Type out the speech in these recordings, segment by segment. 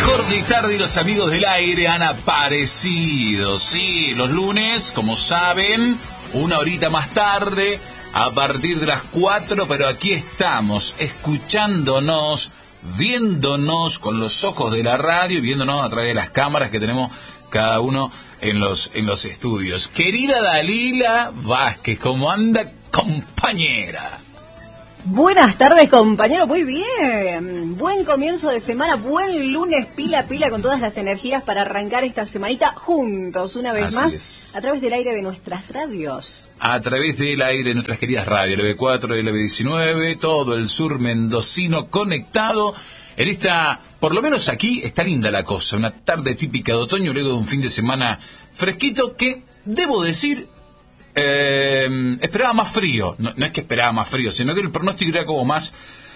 Corte y tarde y los amigos del aire han aparecido. Sí, los lunes, como saben, una horita más tarde, a partir de las 4, pero aquí estamos, escuchándonos, viéndonos con los ojos de la radio y viéndonos a través de las cámaras que tenemos cada uno en los estudios. Querida Dalila Vázquez, ¿cómo anda, compañera? Buenas tardes, compañero, muy bien. Buen comienzo de semana, buen lunes, pila con todas las energías para arrancar esta semanita juntos, una vez más, a través del aire de nuestras radios. A través del aire de nuestras queridas radios, LB4, LB19, todo el sur mendocino conectado. En esta, por lo menos aquí, está linda la cosa, una tarde típica de otoño, luego de un fin de semana fresquito que, debo decir, esperaba más frío. No es que esperaba más frío, sino que el pronóstico era como más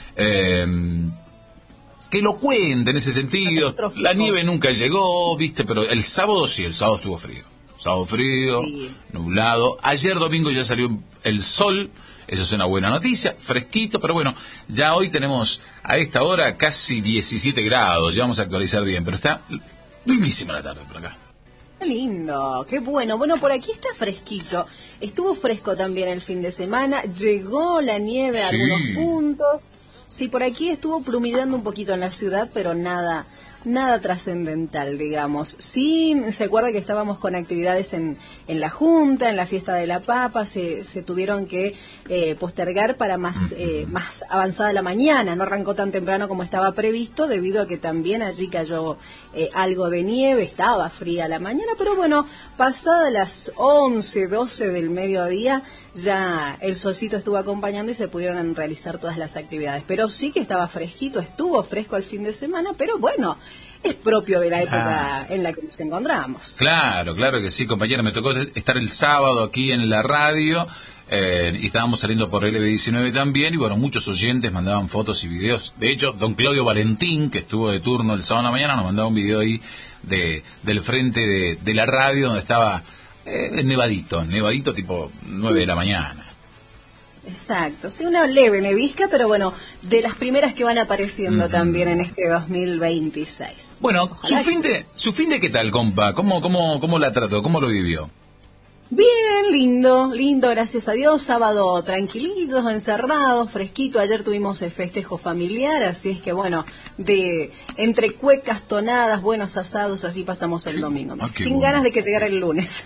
elocuente en ese sentido. La nieve nunca llegó, viste, pero el sábado sí, el sábado estuvo frío. Sábado frío, sí. Nublado. Ayer domingo ya salió el sol, eso es una buena noticia, fresquito, pero bueno, ya hoy tenemos a esta hora casi 17 grados, ya vamos a actualizar bien, pero está lindísima la tarde por acá. Qué lindo, qué bueno. Bueno, por aquí está fresquito. Estuvo fresco también el fin de semana. Llegó la nieve a algunos puntos. Sí, por aquí estuvo plumillando un poquito en la ciudad, pero nada trascendental, digamos. Sí, se acuerda que estábamos con actividades en la Junta, en la fiesta de la papa, se tuvieron que postergar para más avanzada la mañana, no arrancó tan temprano como estaba previsto, debido a que también allí cayó algo de nieve, estaba fría la mañana, pero bueno, pasadas las 11, 12 del mediodía, ya el solcito estuvo acompañando y se pudieron realizar todas las actividades, pero sí que estaba fresquito, estuvo fresco el fin de semana, pero bueno, es propio de la época en la que nos encontramos. Claro que sí, compañera. Me tocó estar el sábado aquí en la radio y estábamos saliendo por LB19 también. Y bueno, muchos oyentes mandaban fotos y videos. De hecho, don Claudio Valentín, que estuvo de turno el sábado a la mañana, nos mandaba un video ahí del frente de la radio donde estaba nevadito tipo 9 de la mañana. Exacto, sí, una leve nevisca, pero bueno, de las primeras que van apareciendo también en este 2026. Bueno, su fin de ¿qué tal, compa? ¿Cómo la trató? ¿Cómo lo vivió? Bien, lindo, gracias a Dios. Sábado tranquilitos, encerrados, fresquito. Ayer tuvimos el festejo familiar, así es que bueno, entre cuecas, tonadas, buenos asados, así pasamos el domingo. Sin ganas de que llegara el lunes.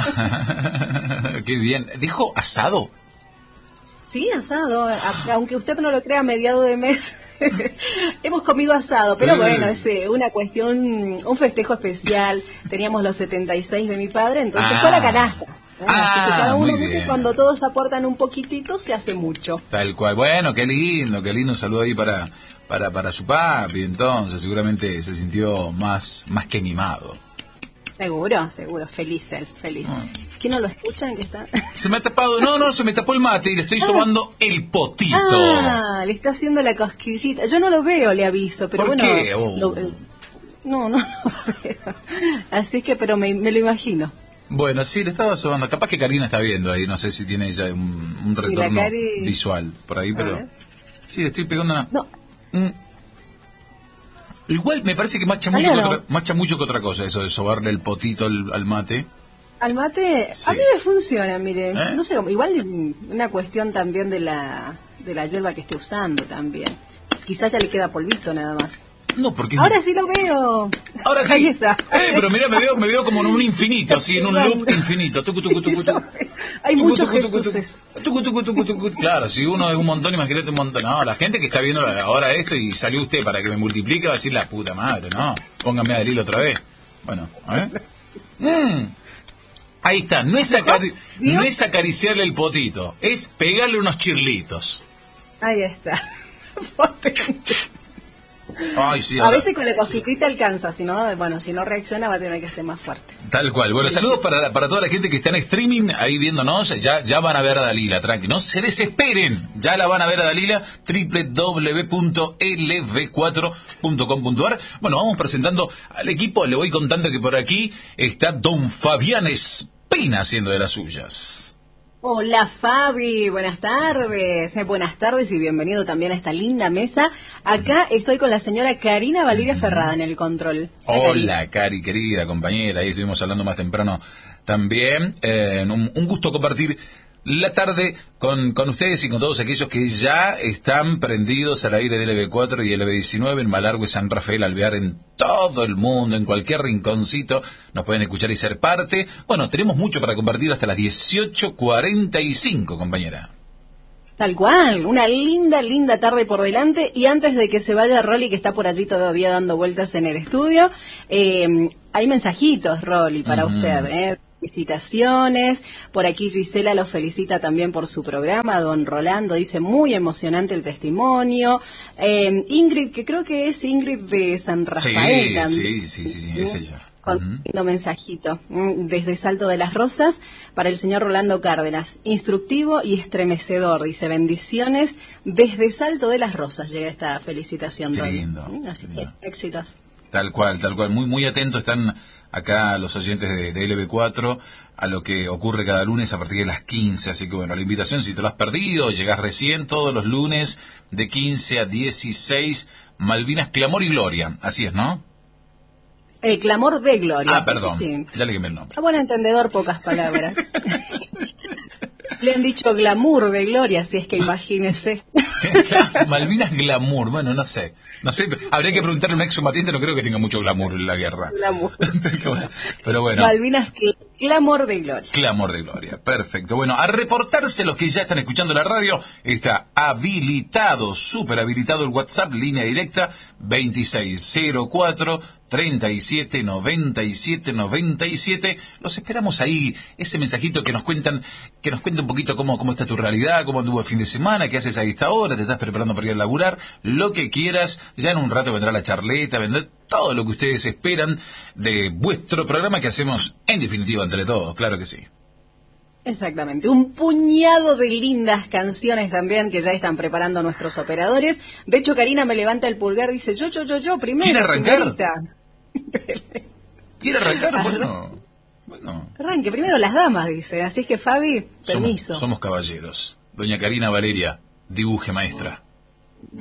Qué bien. ¿Dijo asado? Sí, asado, aunque usted no lo crea, a mediados de mes hemos comido asado, pero bueno, es una cuestión, un festejo especial. Teníamos los 76 de mi padre, entonces fue la canasta. Así que cada uno, cuando todos aportan un poquitito, se hace mucho. Tal cual. Bueno, qué lindo, un saludo ahí para su papi, entonces seguramente se sintió más que mimado. Seguro, feliz él. ¿Qué no lo escuchan? ¿Qué está? Se me ha tapado, se me tapó el mate y le estoy sobando el potito. Le está haciendo la cosquillita. Yo no lo veo, le aviso, pero ¿Por bueno. qué? No lo veo. Así es que, pero me lo imagino. Bueno, sí, le estaba sobando. Capaz que Karina está viendo ahí, no sé si tiene ella un retorno visual por ahí, pero sí, le estoy pegando una... No. Igual me parece que macha mucho que otra cosa eso de sobarle el potito al mate. Al mate, sí. A mí me funciona, mire, no sé cómo, igual una cuestión también de la hierba que esté usando también. Quizás ya le queda polvito nada más. No, porque... Ahora sí lo veo. Ahora sí. Ahí está. Pero mira, me veo como en un infinito, así, en un loop infinito. Hay muchos Jesuses. Claro, si uno es un montón, imagínate un montón. No, la gente que está viendo ahora esto y salió usted para que me multiplique va a decir la puta madre, no. Póngame a Dalila otra vez. Bueno, a ver. Ahí está, no es acariciarle el potito, es pegarle unos chirlitos. Ahí está. Potente. Ay, sí, a veces con la cosquillita alcanza, si no reacciona va a tener que ser más fuerte. Tal cual. Bueno, saludos para toda la gente que está en streaming ahí viéndonos. Ya van a ver a Dalila, tranqui. No se desesperen. Ya la van a ver a Dalila, www.lv4.com.ar. Bueno, vamos presentando al equipo. Le voy contando que por aquí está don Fabián Espina haciendo de las suyas. Hola Fabi, buenas tardes. Buenas tardes y bienvenido también a esta linda mesa. Acá estoy con la señora Karina Valeria Ferrada en el control. Hola Cari, querida compañera, ahí estuvimos hablando más temprano también. Un gusto compartir la tarde con ustedes y con todos aquellos que ya están prendidos al aire del LB4 y LB19 en Malargüe, San Rafael, Alvear, en todo el mundo, en cualquier rinconcito, nos pueden escuchar y ser parte. Bueno, tenemos mucho para compartir hasta las 18:45, compañera. Tal cual, una linda tarde por delante. Y antes de que se vaya Rolly, que está por allí todavía dando vueltas en el estudio, hay mensajitos, Rolly, para usted, felicitaciones. Por aquí Gisela lo felicita también por su programa. Don Rolando dice, muy emocionante el testimonio. Ingrid, que creo que es Ingrid de San Rafael. Sí, es ella. Con un mensajito desde Salto de las Rosas para el señor Rolando Cárdenas. Instructivo y estremecedor. Dice, bendiciones desde Salto de las Rosas. Llega esta felicitación, Rolly. Lindo. Así que, éxitos. Tal cual. Muy atentos están acá los oyentes de LB4 a lo que ocurre cada lunes a partir de las 15. Así que bueno, la invitación, si te lo has perdido, llegás recién todos los lunes de 15 a 16, Malvinas, Clamor y Gloria. Así es, ¿no? El clamor de Gloria. Ah, perdón, sí. Ya le quemé el nombre. A buen entendedor, pocas palabras. Le han dicho glamour de Gloria, si es que imagínese. Malvinas Glamour, bueno, no sé, habría que preguntarle a un excombatiente, no creo que tenga mucho glamour en la guerra. Glamour. Pero bueno. Malvinas Clamor de Gloria. Clamor de Gloria, perfecto. Bueno, a reportarse los que ya están escuchando la radio, está habilitado, súper habilitado el WhatsApp, línea directa, 2604-3797-9797. Los esperamos ahí, ese mensajito que nos cuente un poquito cómo está tu realidad, cómo anduvo el fin de semana, qué haces a esta hora, te estás preparando para ir a laburar, lo que quieras. Ya en un rato vendrá la charleta, vendrá todo lo que ustedes esperan de vuestro programa que hacemos en definitiva entre todos, claro que sí. Exactamente, un puñado de lindas canciones también que ya están preparando nuestros operadores. De hecho, Karina me levanta el pulgar, dice yo primero. ¿Quiere arrancar? Señorita. ¿Quiere arrancar? Bueno. Arranque, primero las damas, dice. Así es que, Fabi, permiso. Somos caballeros. Doña Karina Valeria, dibuje, maestra.